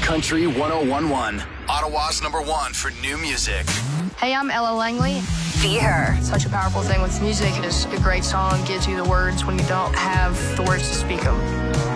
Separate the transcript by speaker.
Speaker 1: Country 1011. Ottawa's #1 for new music.
Speaker 2: Hey, I'm Ella Langley.
Speaker 3: Be Her.
Speaker 2: Such a powerful thing with music is a great song gives you the words when you don't have the words to speak them.